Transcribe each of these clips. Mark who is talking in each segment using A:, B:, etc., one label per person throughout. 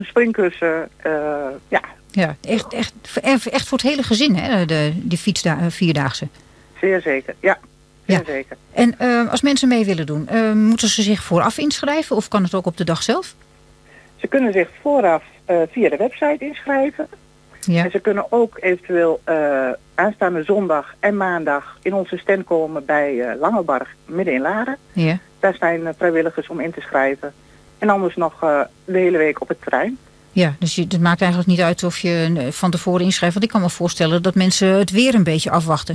A: springkussen, ja.
B: Ja, echt voor het hele gezin, hè, die vierdaagse.
A: Zeer zeker, ja. Zeer zeker.
B: En als mensen mee willen doen, moeten ze zich vooraf inschrijven of kan het ook op de dag zelf?
A: Ze kunnen zich vooraf via de website inschrijven. Ja. En ze kunnen ook eventueel aanstaande zondag en maandag in onze stand komen bij Langebarg, midden in Laren.
B: Ja.
A: Daar zijn vrijwilligers om in te schrijven. En anders nog de hele week op het terrein.
B: Ja, dus het maakt eigenlijk niet uit of je van tevoren inschrijft. Want ik kan me voorstellen dat mensen het weer een beetje afwachten.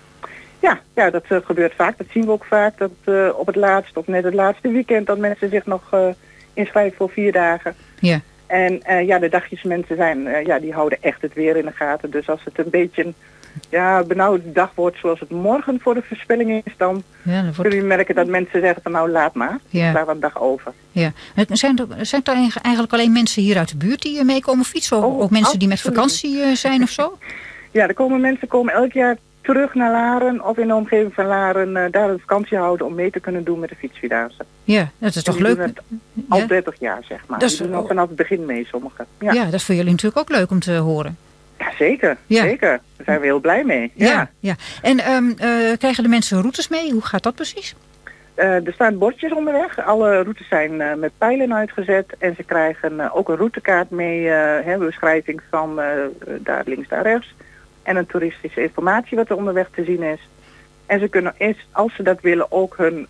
A: Ja, dat gebeurt vaak. Dat zien we ook vaak. Dat op het laatste of net het laatste weekend dat mensen zich nog inschrijven voor 4 dagen.
B: Ja.
A: En de dagjesmensen zijn, die houden echt het weer in de gaten. Dus als het een beetje een benauwde dag wordt zoals het morgen voor de voorspelling is, dan kun je merken dat mensen zeggen van nou laat maar. Ja. Daar een dag over.
B: Ja. Zijn er eigenlijk alleen mensen hier uit de buurt die meekomen fietsen? Of ook mensen die met vakantie zijn of zo?
A: Ja, mensen komen elk jaar terug naar Laren of in de omgeving van Laren daar een vakantie houden om mee te kunnen doen met de fietsvierdaagse.
B: Ja, dat is toch leuk?
A: Doen het al 30 jaar, zeg maar. Die doen al vanaf het begin mee, sommigen. Ja,
B: dat is voor jullie natuurlijk ook leuk om te horen.
A: Ja, zeker. Ja. Zeker. Daar zijn we heel blij mee.
B: Ja. En krijgen de mensen routes mee? Hoe gaat dat precies?
A: Er staan bordjes onderweg. Alle routes zijn met pijlen uitgezet. En ze krijgen ook een routekaart mee. Beschrijving van daar links, daar rechts. En een toeristische informatie wat er onderweg te zien is. En ze kunnen, als ze dat willen, ook hun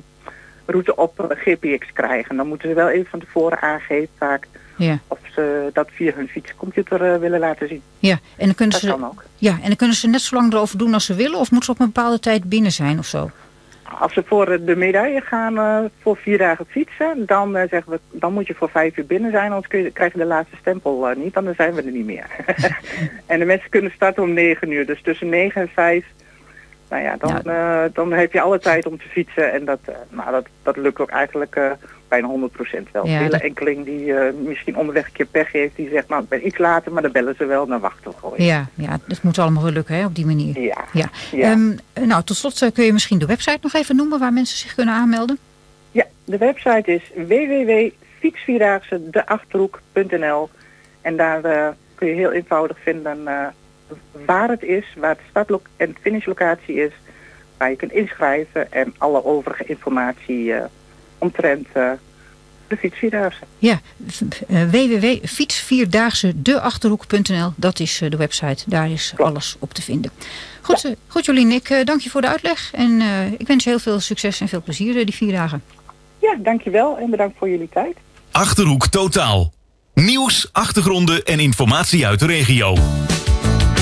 A: route op GPX krijgen. Dan moeten ze wel even van tevoren aangeven vaak of ze dat via hun fietscomputer willen laten zien. Ja, en dan kunnen kan ook.
B: Ja, en dan kunnen ze net zo lang erover doen als ze willen, of moeten ze op een bepaalde tijd binnen zijn of zo?
A: Als ze voor de medaille gaan voor 4 dagen fietsen, dan zeggen we, dan moet je voor 5 uur binnen zijn, anders krijg je de laatste stempel niet, dan zijn we er niet meer. En de mensen kunnen starten om 9 uur, dus tussen 9 en 5, dan heb je alle tijd om te fietsen en dat lukt ook eigenlijk bijna 100% wel. Ja, de hele enkeling die misschien onderweg een keer pech heeft, die zegt, nou ik ben iets later, maar dan bellen ze wel en dan wachten we gewoon.
B: Ja, dat moet allemaal wel lukken, hè, op die manier.
A: Ja.
B: Nou, tot slot kun je misschien de website nog even noemen waar mensen zich kunnen aanmelden?
A: Ja, de website is www.fietsvierdaagse-deachterhoek.nl en daar kun je heel eenvoudig vinden waar het is, waar de start- en finishlocatie is, waar je kunt inschrijven en alle overige informatie omtrent de fietsvierdaagse.
B: Ja, www.fietsvierdaagse-deachterhoek.nl, dat is de website. Daar is alles op te vinden. Goed Jolien, ik dank je voor de uitleg en ik wens je heel veel succes en veel plezier die 4 dagen.
A: Ja, dankjewel en bedankt voor jullie tijd.
C: Achterhoek Totaal. Nieuws, achtergronden en informatie uit de regio.